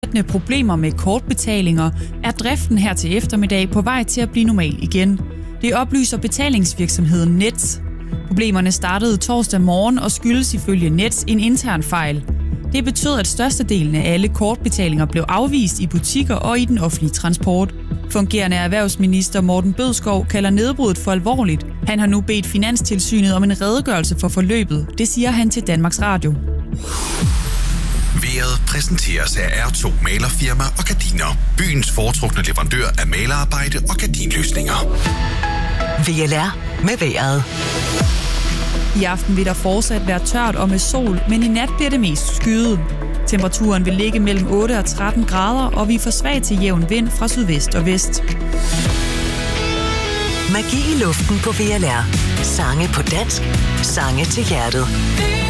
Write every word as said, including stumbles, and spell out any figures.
problemer med kortbetalinger, er driften her til eftermiddag på vej til at blive normal igen. Det oplyser betalingsvirksomheden Nets. Problemerne startede torsdag morgen og skyldes ifølge Nets en intern fejl. Det betød, at størstedelen af alle kortbetalinger blev afvist i butikker og i den offentlige transport. Fungerende erhvervsminister Morten Bødskov kalder nedbruddet for alvorligt. Han har nu bedt Finanstilsynet om en redegørelse for forløbet. Det siger han til Danmarks Radio. Vejret præsenteres af R to Malerfirma og Gardiner. Byens foretrukne leverandør af malerarbejde og gardinløsninger. V L R med vejret. I aften vil der fortsat være tørt og med sol, men i nat bliver det mest skyet. Temperaturen vil ligge mellem otte og tretten grader, og vi får svag til jævn vind fra sydvest og vest. Magi i luften på V L R. Sange på dansk. Sange til hjertet.